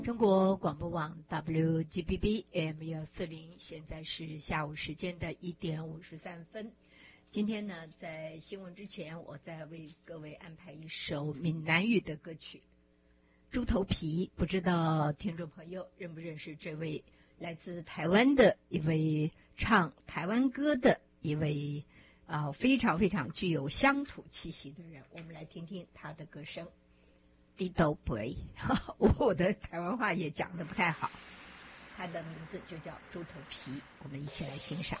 中国广播网 WGBB AM140，现在是下午时间的1点53分。今天呢，在新闻之前，我再为各位安排一首闽南语的歌曲《猪头皮》。不知道听众朋友认不认识这位来自台湾的一位唱台湾歌的一位非常非常具有乡土气息的人。我们来听听他的歌声。猪头皮，我的台湾话也讲得不太好，他的名字就叫猪头皮，我们一起来欣赏。